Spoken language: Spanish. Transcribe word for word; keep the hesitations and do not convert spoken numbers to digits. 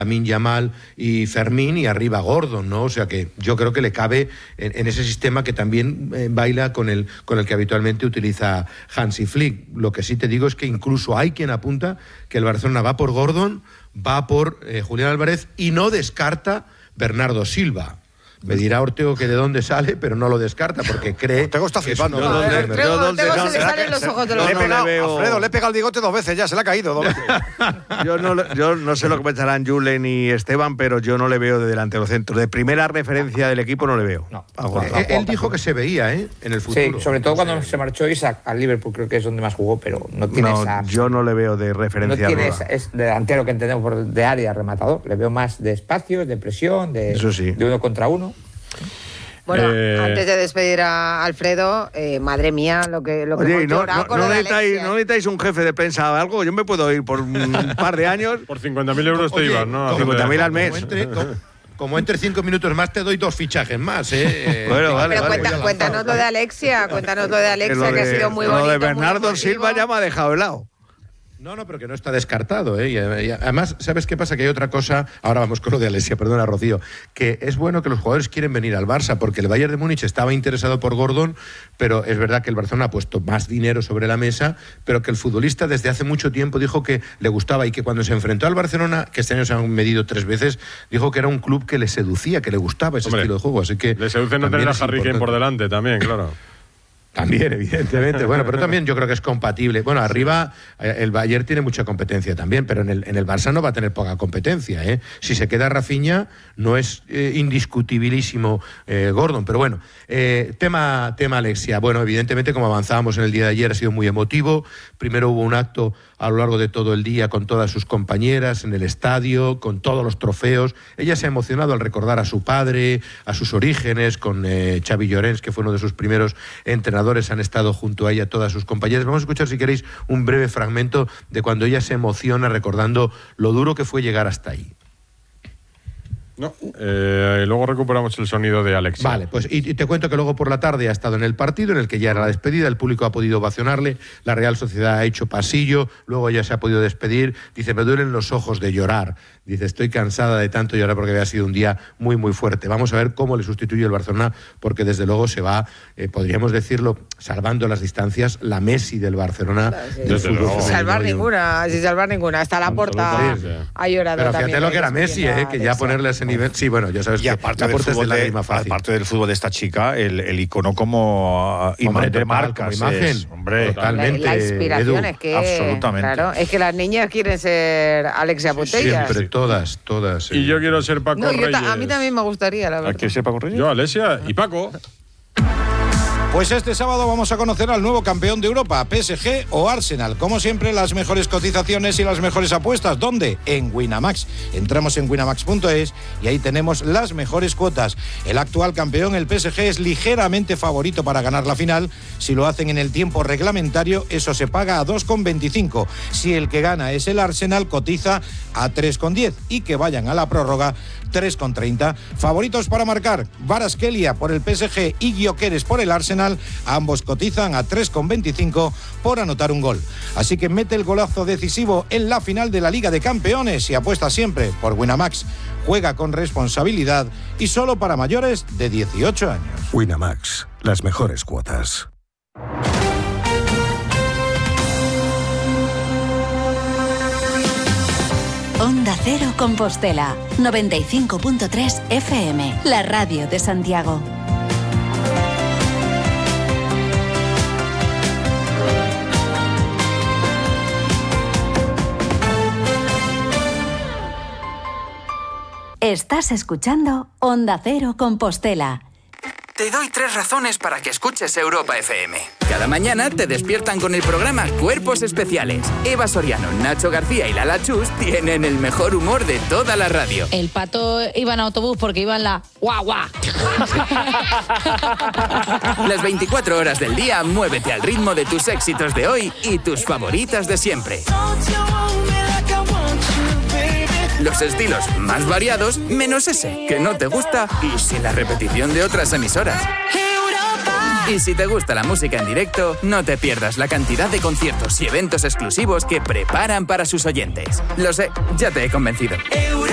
Lamine Yamal y Fermín, y arriba Gordon, ¿no? O sea que yo creo que le cabe en, en ese sistema que también eh, baila con el, con el que habitualmente utiliza Hansi Flick. Lo que sí te digo es que incluso hay quien apunta que el Barcelona va por Gordon, va por eh, Julián Álvarez y no descarta Bernardo Silva. Me dirá Ortego que de dónde sale, pero no lo descarta porque cree... Ortego está flipando. No, no, no, Ortego, no, no, Ortego no, se le salen los ojos de los le he pegado, veo... Alfredo, le he pegado el bigote dos veces ya, se le ha caído dos veces. yo, no, yo no sé lo que pensarán Julen y Esteban, pero yo no le veo de delantero centro. De primera referencia del equipo no le veo. No. Algo, Eh, él, él dijo que se veía, ¿eh? En el futuro. Sí, sobre todo cuando se marchó Isaac al Liverpool, creo que es donde más jugó, pero no tiene no, esa... yo no le veo de No referencia. tiene Rueda. esa, es delantero que entendemos por de área rematador. Le veo más de espacio, de presión, de, Eso sí. de uno contra uno. Bueno, Eh... antes de despedir a Alfredo, eh, madre mía, lo que, lo que Oye, hemos no, llorado no, con no lo de necesitáis, Alexia. no necesitáis un jefe de prensa o algo. Yo me puedo ir por un par de años. Por cincuenta mil euros te Oye, ibas, ¿no? cincuenta mil al mes. Como entre, como, como entre cinco minutos más te doy dos fichajes más, ¿eh? Bueno, vale, Pero vale. cuenta- cuéntanos lo de Alexia, cuéntanos lo de Alexia, Lo que de- ha sido muy lo bonito. de muy Bernardo emotivo. Silva ya me ha dejado helado. No, no, pero que no está descartado, ¿eh? Y, y además, ¿sabes qué pasa? Que hay otra cosa, ahora vamos con lo de Alexia, perdona, Rocío, que es bueno que los jugadores quieren venir al Barça, porque el Bayern de Múnich estaba interesado por Gordon, pero es verdad que el Barcelona ha puesto más dinero sobre la mesa, pero que el futbolista desde hace mucho tiempo dijo que le gustaba y que cuando se enfrentó al Barcelona, que este año se han medido tres veces, dijo que era un club que le seducía, que le gustaba ese Hombre, estilo de juego, así que... Le seduce no también tener a es Harry Kane importante. por delante también, claro. También, evidentemente. Bueno, pero también yo creo que es compatible. Bueno, arriba eh, el Bayern tiene mucha competencia también, pero en el, en el Barça no va a tener poca competencia, ¿eh? Si se queda Rafinha, no es eh, indiscutibilísimo eh, Gordon. Pero bueno, eh, tema, tema Alexia. Bueno, evidentemente, como avanzábamos en el día de ayer, ha sido muy emotivo. Primero hubo un acto a lo largo de todo el día con todas sus compañeras en el estadio, con todos los trofeos. Ella se ha emocionado al recordar a su padre, a sus orígenes, con eh, Xavi Llorens, que fue uno de sus primeros entrenadores, han estado junto a ella todas sus compañeras. Vamos a escuchar, si queréis, un breve fragmento de cuando ella se emociona recordando lo duro que fue llegar hasta ahí. No, eh, luego recuperamos el sonido de Alexia. Vale, pues y, y te cuento que luego por la tarde ha estado en el partido en el que ya era la despedida, el público ha podido ovacionarle, la Real Sociedad ha hecho pasillo, luego ella se ha podido despedir, dice, me duelen los ojos de llorar, dice, estoy cansada de tanto llorar porque había sido un día muy muy fuerte. Vamos a ver cómo le sustituye el Barcelona, porque desde luego se va, eh, podríamos decirlo, salvando las distancias, la Messi del Barcelona. Claro, sí. Del fútbol femenino. Sin salvar ninguna, sin salvar ninguna. Hasta la Porta Sí, sí. ha llorado Pero fíjate también. lo que era Messi, eh, que ya ponerle a ese nivel... Sí, bueno, ya sabes Y que aparte la del, Porta es de fútbol de, lágrima fácil. aparte del fútbol de esta chica, el, el icono como uh, Hombre, imán de total, marcas. como imagen. Es, hombre, Totalmente. La, la inspiración Edu, es que... absolutamente. Claro, es que las niñas quieren ser Alexia Putellas. Siempre, todas, todas. Y yo quiero ser Paco No, yo Reyes. ta- a mí también me gustaría, la ¿A verdad. quién sepa correr? Yo, Alexia y Paco. Pues este sábado vamos a conocer al nuevo campeón de Europa, P S G o Arsenal. Como siempre, las mejores cotizaciones y las mejores apuestas. ¿Dónde? En Winamax. Entramos en winamax punto es y ahí tenemos las mejores cuotas. El actual campeón, el P S G, es ligeramente favorito para ganar la final. Si lo hacen en el tiempo reglamentario, eso se paga a dos con veinticinco. Si el que gana es el Arsenal, cotiza a tres con diez. Y que vayan a la prórroga, tres con treinta. Favoritos para marcar: Kvaratskhelia por el P S G y Gyökeres por el Arsenal. Ambos cotizan a tres con veinticinco por anotar un gol. Así que mete el golazo decisivo en la final de la Liga de Campeones y apuesta siempre por Winamax. Juega con responsabilidad y solo para mayores de dieciocho años. Winamax, las mejores cuotas. Onda Cero Compostela, noventa y cinco punto tres F M, la radio de Santiago. Estás escuchando Onda Cero Compostela. Te doy tres razones para que escuches Europa F M. Cada mañana te despiertan con el programa Cuerpos Especiales. Eva Soriano, Nacho García y Lala Chus tienen el mejor humor de toda la radio. El Pato iba en autobús porque iba en la guagua. Las veinticuatro horas del día, muévete al ritmo de tus éxitos de hoy y tus favoritas de siempre. Los estilos más variados, menos ese que no te gusta y sin la repetición de otras emisoras. Y si te gusta la música en directo, no te pierdas la cantidad de conciertos y eventos exclusivos que preparan para sus oyentes. Lo sé, ya te he convencido.